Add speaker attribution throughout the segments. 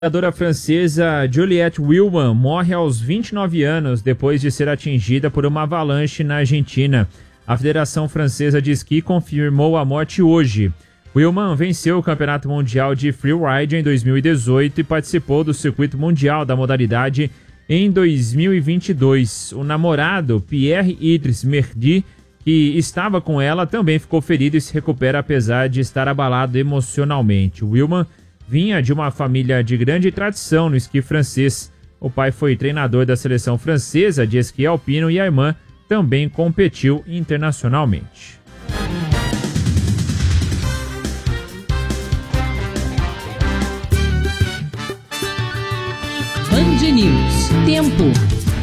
Speaker 1: A nadadora francesa Juliette Wilman morre aos 29 anos depois de ser atingida por uma avalanche na Argentina. A Federação Francesa de Esqui confirmou a morte hoje. Wilman venceu o Campeonato Mundial de Freeride em 2018 e participou do Circuito Mundial da modalidade em 2022. O namorado, Pierre-Idriss Merdi, que estava com ela, também ficou ferido e se recupera apesar de estar abalado emocionalmente. Wilman vinha de uma família de grande tradição no esqui francês. O pai foi treinador da seleção francesa de esqui alpino e a irmã também competiu internacionalmente.
Speaker 2: Band News. Tempo.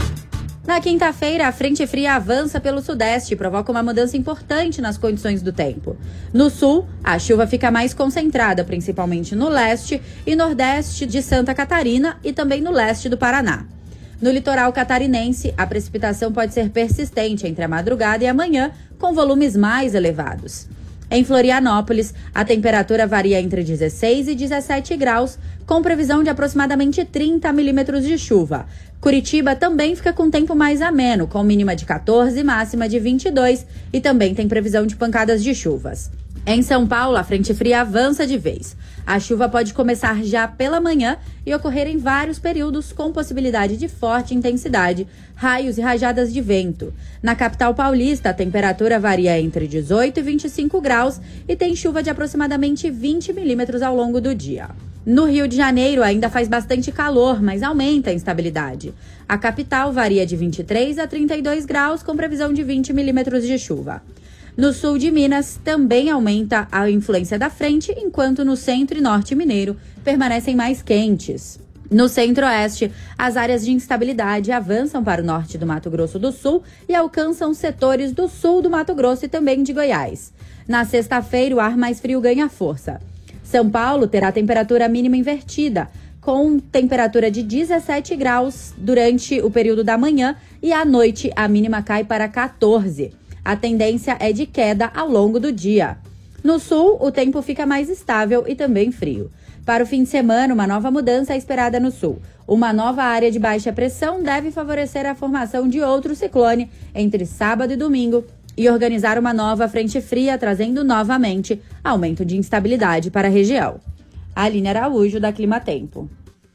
Speaker 3: Na quinta-feira, a frente fria avança pelo sudeste e provoca uma mudança importante nas condições do tempo. No sul, a chuva fica mais concentrada, principalmente no leste e nordeste de Santa Catarina e também no leste do Paraná. No litoral catarinense, a precipitação pode ser persistente entre a madrugada e a manhã, com volumes mais elevados. Em Florianópolis, a temperatura varia entre 16 e 17 graus, com previsão de aproximadamente 30 milímetros de chuva. Curitiba também fica com tempo mais ameno, com mínima de 14 e máxima de 22, e também tem previsão de pancadas de chuvas. Em São Paulo, a frente fria avança de vez. A chuva pode começar já pela manhã e ocorrer em vários períodos, com possibilidade de forte intensidade, raios e rajadas de vento. Na capital paulista, a temperatura varia entre 18 e 25 graus e tem chuva de aproximadamente 20 milímetros ao longo do dia. No Rio de Janeiro ainda faz bastante calor, mas aumenta a instabilidade. A capital varia de 23 a 32 graus, com previsão de 20 milímetros de chuva. No sul de Minas, também aumenta a influência da frente, enquanto no centro e norte mineiro permanecem mais quentes. No centro-oeste, as áreas de instabilidade avançam para o norte do Mato Grosso do Sul e alcançam setores do sul do Mato Grosso e também de Goiás. Na sexta-feira, o ar mais frio ganha força. São Paulo terá temperatura mínima invertida, com temperatura de 17 graus durante o período da manhã e à noite a mínima cai para 14. A tendência é de queda ao longo do dia. No sul, o tempo fica mais estável e também frio. Para o fim de semana, uma nova mudança é esperada no sul. Uma nova área de baixa pressão deve favorecer a formação de outro ciclone entre sábado e domingo e organizar uma nova frente fria, trazendo novamente aumento de instabilidade para a região. Aline Araújo, da Climatempo.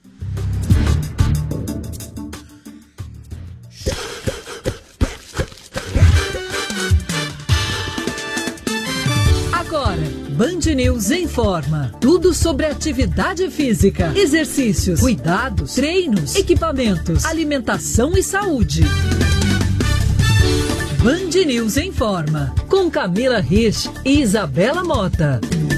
Speaker 2: Agora, Band News informa. Tudo sobre atividade física, exercícios, cuidados, treinos, equipamentos, alimentação e saúde. Band News informa. Com Camila Rich e Isabela Mota.